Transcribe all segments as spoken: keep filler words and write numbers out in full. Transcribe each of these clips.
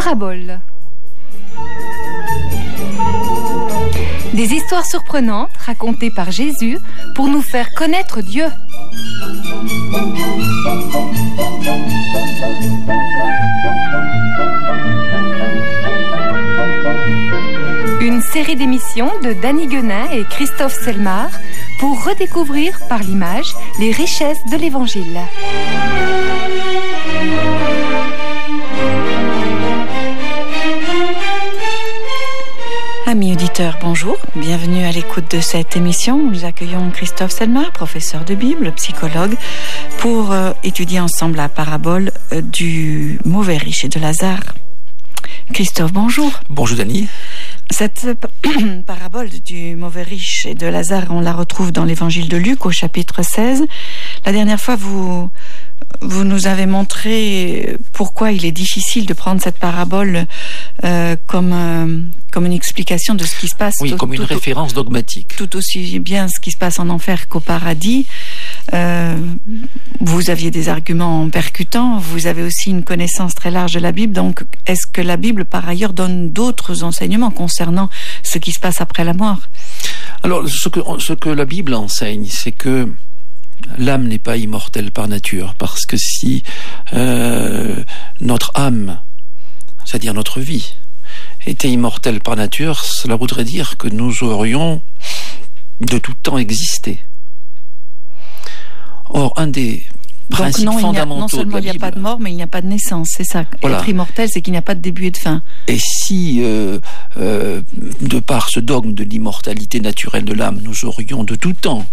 Paraboles. Des histoires surprenantes racontées par Jésus pour nous faire connaître Dieu. Une série d'émissions de Danny Guenin et Christophe Selmar pour redécouvrir par l'image les richesses de l'Évangile. Amis auditeurs, bonjour, bienvenue à l'écoute de cette émission. Nous accueillons Christophe Selmar, professeur de Bible, psychologue, pour euh, étudier ensemble la parabole euh, du mauvais riche et de Lazare. Christophe, bonjour. Bonjour Dany. Cette parabole du mauvais riche et de Lazare, on la retrouve dans l'évangile de Luc au chapitre seize. La dernière fois, vous, vous nous avez montré pourquoi il est difficile de prendre cette parabole euh, comme, euh, comme une explication de ce qui se passe. Oui, tout, comme une tout, référence dogmatique. Tout aussi bien ce qui se passe en enfer qu'au paradis. Euh, vous aviez des arguments percutants, vous avez aussi une connaissance très large de la Bible, donc est-ce que la Bible par ailleurs donne d'autres enseignements concernant ce qui se passe après la mort? Alors ce que, ce que la Bible enseigne, c'est que l'âme n'est pas immortelle par nature, parce que si euh, notre âme, c'est-à-dire notre vie, était immortelle par nature, cela voudrait dire que nous aurions de tout temps existé. Or, un des principes Donc non, fondamentaux il y a, non seulement de la il n'y a Bible, pas de mort, mais il n'y a pas de naissance, c'est ça. Voilà. Être immortel, c'est qu'il n'y a pas de début et de fin. Et si, euh, euh, de par ce dogme de l'immortalité naturelle de l'âme, nous aurions de tout temps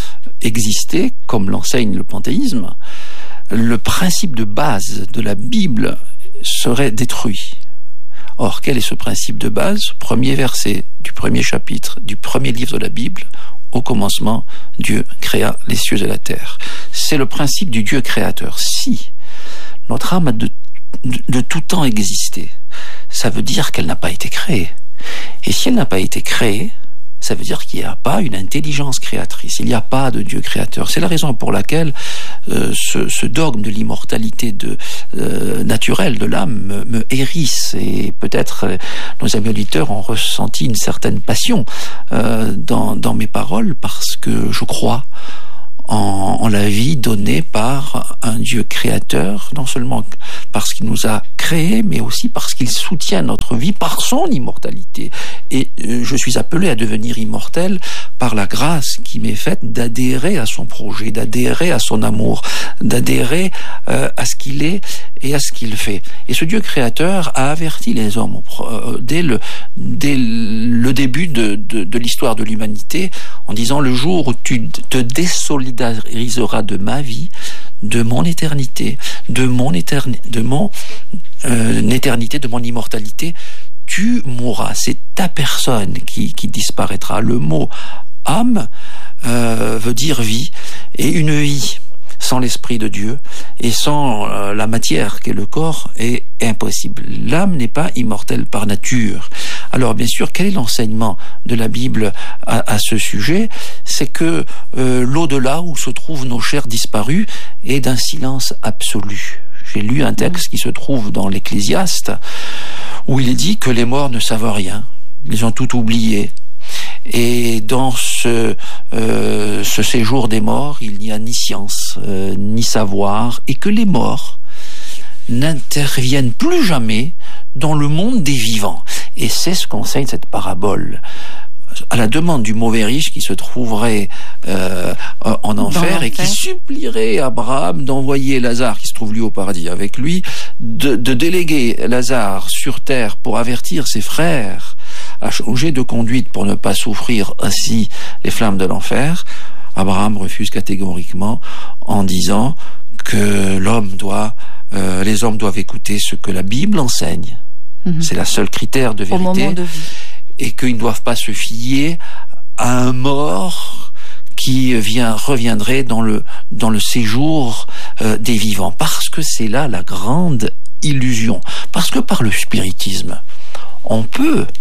existé, comme l'enseigne le panthéisme, le principe de base de la Bible serait détruit. Or, quel est ce principe de base? Premier verset du premier chapitre du premier livre de la Bible. Au commencement, Dieu créa les cieux et la terre. C'est le principe du Dieu créateur. Si notre âme a de, de, de tout temps existé, ça veut dire qu'elle n'a pas été créée. Et si elle n'a pas été créée, ça veut dire qu'il n'y a pas une intelligence créatrice, il n'y a pas de Dieu créateur. C'est la raison pour laquelle euh, ce, ce dogme de l'immortalité de, euh, naturelle de l'âme me, me hérisse. Et peut-être euh, nos amis auditeurs ont ressenti une certaine passion euh, dans, dans mes paroles, parce que je crois en, en la vie donnée par un Dieu créateur, non seulement parce qu'il nous a créés, mais aussi parce qu'il soutient notre vie par son immortalité. Et euh, je suis appelé à devenir immortel par la grâce qui m'est faite d'adhérer à son projet, d'adhérer à son amour, d'adhérer euh, à ce qu'il est et à ce qu'il fait. Et ce Dieu créateur a averti les hommes euh, dès, le, dès le début de, de, de l'histoire de l'humanité, en disant: le jour où tu te désolidariseras de ma vie, de mon éternité, de mon, éterni- de mon euh, éternité, de mon immortalité, tu mourras. C'est ta personne qui, qui disparaîtra. Le mot âme euh, veut dire vie, et une vie sans l'Esprit de Dieu et sans euh, la matière qu'est le corps est impossible. L'âme n'est pas immortelle par nature. Alors bien sûr, quel est l'enseignement de la Bible à, à ce sujet? C'est que euh, l'au-delà où se trouvent nos chairs disparues est d'un silence absolu. J'ai lu un texte qui se trouve dans l'Ecclésiaste où il est dit que les morts ne savent rien, ils ont tout oublié. Et dans ce, euh, ce séjour des morts, il n'y a ni science, euh, ni savoir, et que les morts n'interviennent plus jamais dans le monde des vivants. Et c'est ce qu'enseigne cette parabole. À la demande du mauvais riche qui se trouverait euh, en enfer et qui supplierait Abraham d'envoyer Lazare, qui se trouve lui au paradis avec lui, de, de déléguer Lazare sur terre pour avertir ses frères à changer de conduite pour ne pas souffrir ainsi les flammes de l'enfer, Abraham refuse catégoriquement en disant que l'homme doit, euh, les hommes doivent écouter ce que la Bible enseigne. Mmh. C'est la seule critère de vérité. Au moment de vie. Et qu'ils ne doivent pas se fier à un mort qui vient, reviendrait dans le, dans le séjour euh, des vivants. Parce que c'est là la grande illusion. Parce que par le spiritisme, on peut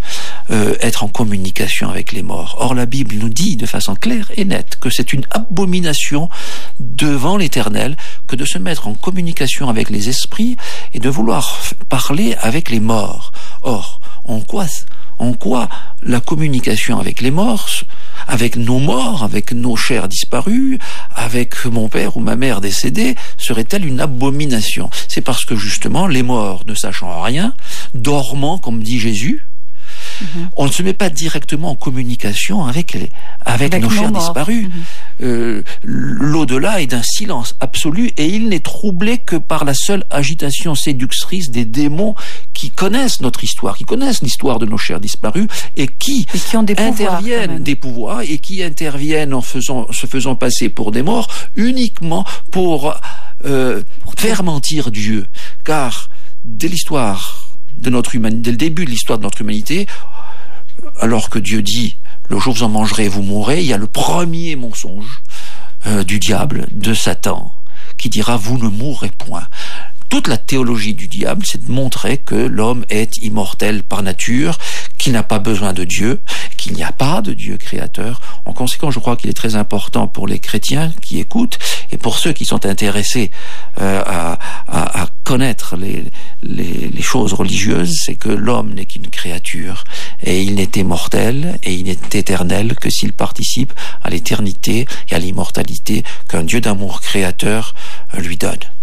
euh, être en communication avec les morts. Or, la Bible nous dit de façon claire et nette que c'est une abomination devant l'Éternel que de se mettre en communication avec les esprits et de vouloir parler avec les morts. Or, en quoi, en quoi la communication avec les morts, avec nos morts, avec nos chers disparus, avec mon père ou ma mère décédés, serait-elle une abomination? C'est parce que justement, les morts, ne sachant rien, dormant, comme dit Jésus, mmh. on ne se met pas directement en communication avec, les, avec, avec nos chers morts. disparus. Mmh. Euh, l'au-delà est d'un silence absolu et il n'est troublé que par la seule agitation séductrice des démons qui connaissent notre histoire, qui connaissent l'histoire de nos chers disparus et qui, et qui ont des interviennent pouvoirs, des pouvoirs et qui interviennent en faisant, se faisant passer pour des morts uniquement pour, euh, pour faire mentir Dieu. Car dès l'histoire de notre humanité, dès le début de l'histoire de notre humanité, alors que Dieu dit « le jour où vous en mangerez, vous mourrez », il y a le premier mensonge euh, du diable, de Satan, qui dira « vous ne mourrez point ». Toute la théologie du diable, c'est de montrer que l'homme est immortel par nature, qu'il n'a pas besoin de Dieu, qu'il n'y a pas de Dieu créateur. En conséquence, je crois qu'il est très important pour les chrétiens qui écoutent et pour ceux qui sont intéressés euh, à, à, à connaître les, les, les choses religieuses, c'est que l'homme n'est qu'une créature et il n'est immortel et il n'est éternel que s'il participe à l'éternité et à l'immortalité qu'un Dieu d'amour créateur lui donne.